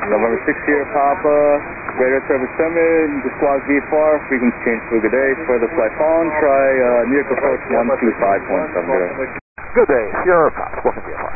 November 6 Sierra Papa, radar service summit, the squawk VFR, frequency change for good day. Further flight on, try New York approach 125.70. Good day, Sierra Papa, welcome to VFR.